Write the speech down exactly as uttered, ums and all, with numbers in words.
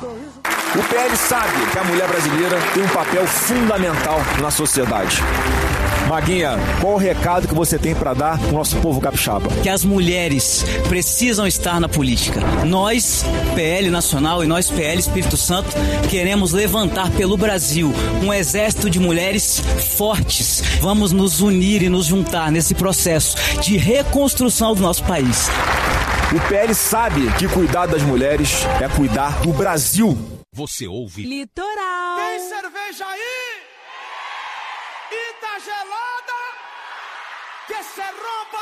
O P L sabe que a mulher brasileira tem um papel fundamental na sociedade. Maguinha, qual o recado que você tem para dar pro nosso povo capixaba? Que as mulheres precisam estar na política. Nós, P L Nacional, e nós, P L Espírito Santo, queremos levantar pelo Brasil um exército de mulheres fortes. Vamos nos unir e nos juntar nesse processo de reconstrução do nosso país. O P L sabe que cuidar das mulheres é cuidar do Brasil. Você ouve Litoral. Tem cerveja aí? E tá gelada? Que se rompa